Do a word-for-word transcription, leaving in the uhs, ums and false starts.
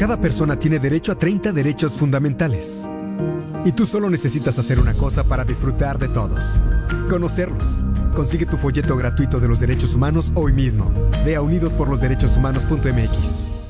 Cada persona tiene derecho a treinta derechos fundamentales. Y tú solo necesitas hacer una cosa para disfrutar de todos: conocerlos. Consigue tu folleto gratuito de los derechos humanos hoy mismo. Ve a unidos por los derechos humanos punto m x.